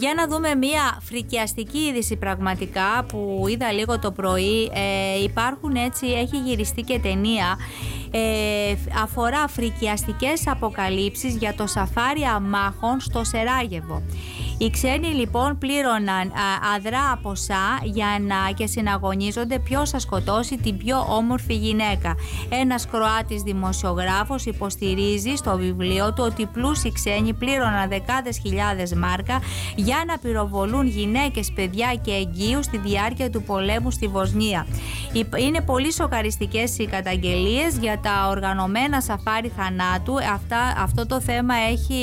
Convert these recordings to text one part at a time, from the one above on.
Για να δούμε μια φρικιαστική είδηση πραγματικά που είδα λίγο το πρωί. Υπάρχουν έτσι, έχει γυριστεί και ταινία. Αφορά φρικιαστικές αποκαλύψεις για το σαφάρι αμάχων στο Σεράγεβο. Οι ξένοι λοιπόν πλήρωναν αδρά ποσά και συναγωνίζονται ποιος θα σκοτώσει την πιο όμορφη γυναίκα. Ένας Κροάτης δημοσιογράφος υποστηρίζει στο βιβλίο του ότι πλούσιοι ξένοι πλήρωναν δεκάδες χιλιάδες μάρκα για να πυροβολούν γυναίκες, παιδιά και εγγύους στη διάρκεια του πολέμου στη Βοσνία. Είναι πολύ σοκαριστικές οι καταγγελίες για τα οργανωμένα σαφάρι θανάτου. Αυτό το θέμα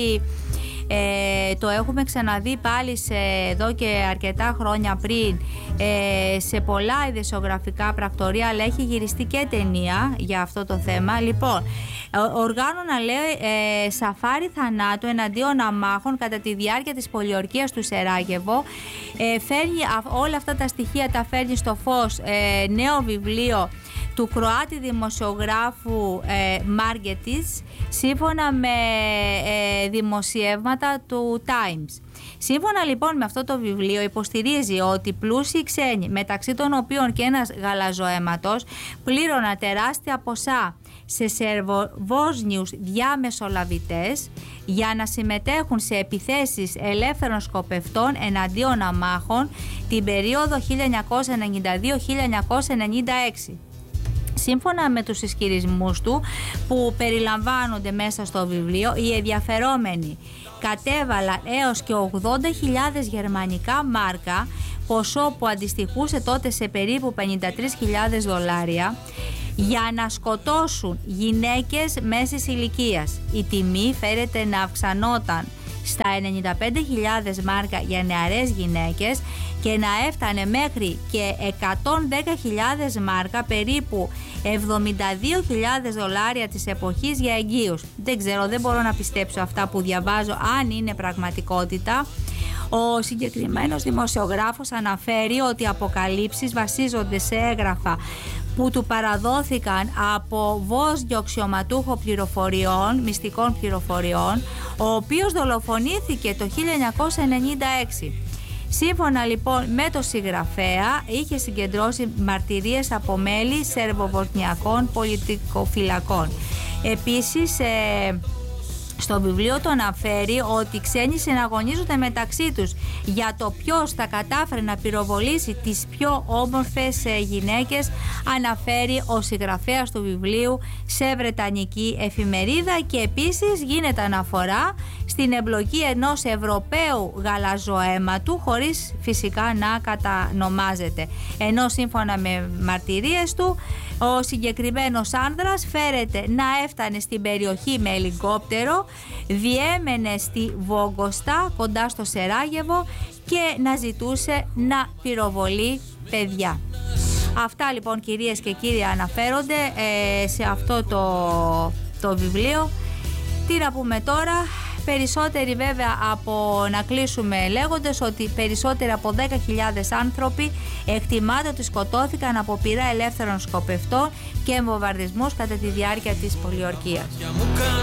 το έχουμε ξαναδεί πάλι εδώ και αρκετά χρόνια πριν σε πολλά ειδησιογραφικά πρακτορία, αλλά έχει γυριστεί και ταινία για αυτό το θέμα. Λοιπόν, οργάνωνα λέει σαφάρι θανάτου εναντίον αμάχων κατά τη διάρκεια της πολιορκίας του Σεράγεβο. Όλα αυτά τα στοιχεία τα φέρνει στο φως νέο βιβλίο του Κροάτη δημοσιογράφου Μάργκετης, σύμφωνα με δημοσιεύματα του Times. Σύμφωνα λοιπόν με αυτό το βιβλίο, υποστηρίζει ότι πλούσιοι ξένοι, μεταξύ των οποίων και ένας γαλαζοαίματος, πλήρωναν τεράστια ποσά σε Σερβοβόσνιους διαμεσολαβητές για να συμμετέχουν σε επιθέσεις ελεύθερων σκοπευτών εναντίον αμάχων την περίοδο 1992-1996. Σύμφωνα με τους ισχυρισμούς του που περιλαμβάνονται μέσα στο βιβλίο, οι ενδιαφερόμενοι κατέβαλαν έως και 80.000 γερμανικά μάρκα, ποσό που αντιστοιχούσε τότε σε περίπου $53.000, για να σκοτώσουν γυναίκες μέσης ηλικίας. Η τιμή φέρεται να αυξανόταν στα 95.000 μάρκα για νεαρές γυναίκες και να έφτανε μέχρι και 110.000 μάρκα, περίπου $72.000 της εποχής, για εγγύους. Δεν ξέρω, δεν μπορώ να πιστέψω αυτά που διαβάζω, αν είναι πραγματικότητα. Ο συγκεκριμένος δημοσιογράφος αναφέρει ότι οι αποκαλύψεις βασίζονται σε έγγραφα που του παραδόθηκαν από Βόσνιο αξιωματούχο πληροφοριών, μυστικών πληροφοριών, ο οποίος δολοφονήθηκε το 1996. Σύμφωνα λοιπόν με το συγγραφέα, είχε συγκεντρώσει μαρτυρίες από μέλη σερβοβοσνιακών πολιτικοφυλακών. Επίσης, στο βιβλίο το αναφέρει ότι οι ξένοι συναγωνίζονται μεταξύ τους για το ποιος θα κατάφερε να πυροβολήσει τις πιο όμορφες γυναίκες, αναφέρει ο συγγραφέας του βιβλίου σε βρετανική εφημερίδα, και επίσης γίνεται αναφορά στην εμπλοκή ενός Ευρωπαίου γαλαζοαίματου, χωρίς φυσικά να κατανομάζεται. Ενώ σύμφωνα με μαρτυρίες του, ο συγκεκριμένος άνδρας φέρεται να έφτανε στην περιοχή με ελικόπτερο, διέμενε στη Βόγκοστα κοντά στο Σεράγεβο και να ζητούσε να πυροβολεί παιδιά. Αυτά λοιπόν, κυρίες και κύριοι, αναφέρονται σε αυτό το βιβλίο. Τι να πούμε τώρα? Περισσότεροι βέβαια, από να κλείσουμε λέγοντας ότι περισσότεροι από 10.000 άνθρωποι εκτιμάται ότι σκοτώθηκαν από πυρά ελεύθερων σκοπευτών και βομβαρδισμούς κατά τη διάρκεια της πολιορκίας.